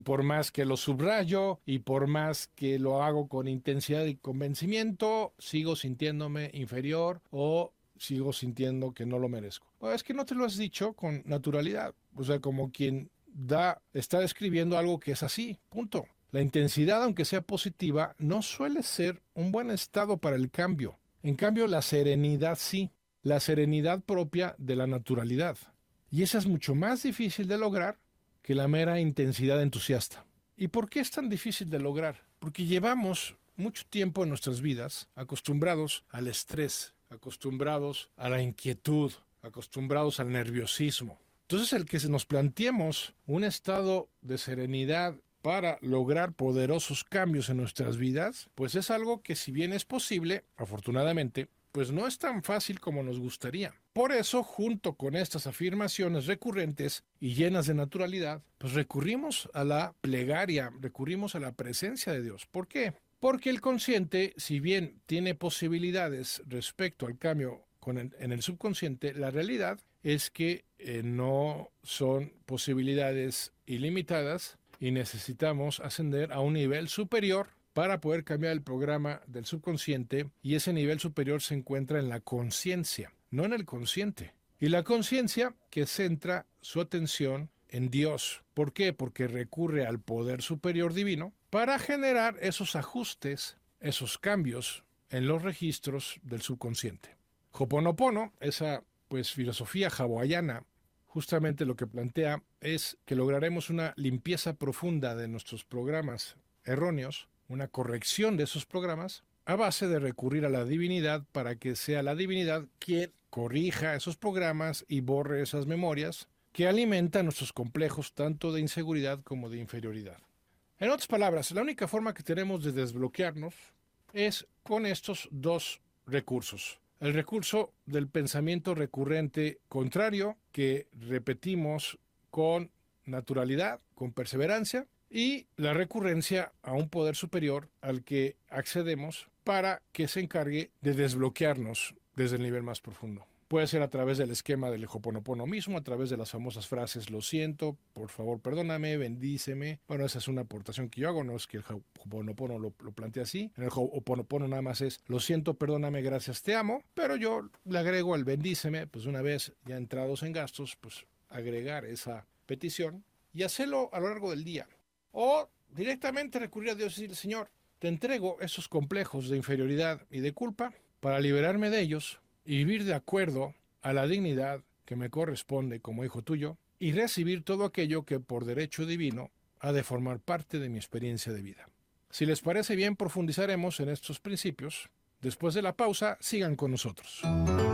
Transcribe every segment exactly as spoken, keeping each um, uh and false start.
Por más que lo subrayo y por más que lo hago con intensidad y convencimiento, sigo sintiéndome inferior o sigo sintiendo que no lo merezco. Bueno, es que no te lo has dicho con naturalidad. O sea, como quien da, está describiendo algo que es así, punto. La intensidad, aunque sea positiva, no suele ser un buen estado para el cambio. En cambio, la serenidad sí. La serenidad propia de la naturalidad. Y esa es mucho más difícil de lograr que la mera intensidad entusiasta. ¿Y por qué es tan difícil de lograr? Porque llevamos mucho tiempo en nuestras vidas acostumbrados al estrés, acostumbrados a la inquietud, acostumbrados al nerviosismo. Entonces el que nos planteemos un estado de serenidad para lograr poderosos cambios en nuestras vidas, pues es algo que, si bien es posible, afortunadamente, pues no es tan fácil como nos gustaría. Por eso, junto con estas afirmaciones recurrentes y llenas de naturalidad, pues recurrimos a la plegaria, recurrimos a la presencia de Dios. ¿Por qué? Porque el consciente, si bien tiene posibilidades respecto al cambio con el, en el subconsciente, la realidad es que eh, no son posibilidades ilimitadas y necesitamos ascender a un nivel superior para poder cambiar el programa del subconsciente, y ese nivel superior se encuentra en la conciencia, no en el consciente. Y la conciencia que centra su atención en Dios. ¿Por qué? Porque recurre al poder superior divino para generar esos ajustes, esos cambios en los registros del subconsciente. Ho'oponopono, esa pues filosofía hawaiana, justamente lo que plantea es que lograremos una limpieza profunda de nuestros programas erróneos, una corrección de esos programas a base de recurrir a la divinidad para que sea la divinidad quien corrija esos programas y borre esas memorias que alimentan nuestros complejos tanto de inseguridad como de inferioridad. En otras palabras, la única forma que tenemos de desbloquearnos es con estos dos recursos. El recurso del pensamiento recurrente contrario, que repetimos con naturalidad, con perseverancia, y la recurrencia a un poder superior al que accedemos para que se encargue de desbloquearnos desde el nivel más profundo. Puede ser a través del esquema del Ho'oponopono mismo, a través de las famosas frases lo siento, por favor perdóname, bendíceme. Bueno, esa es una aportación que yo hago, no es que el Ho'oponopono lo, lo plantee así. En el Ho'oponopono nada más es lo siento, perdóname, gracias, te amo, pero yo le agrego el bendíceme, pues una vez ya entrados en gastos, pues agregar esa petición y hacerlo a lo largo del día. O directamente recurrir a Dios y decir, Señor, te entrego esos complejos de inferioridad y de culpa para liberarme de ellos y vivir de acuerdo a la dignidad que me corresponde como hijo tuyo y recibir todo aquello que por derecho divino ha de formar parte de mi experiencia de vida. Si les parece bien, profundizaremos en estos principios. Después de la pausa, sigan con nosotros.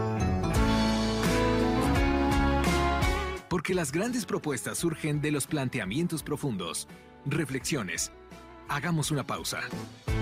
Porque las grandes propuestas surgen de los planteamientos profundos. Reflexiones. Hagamos una pausa.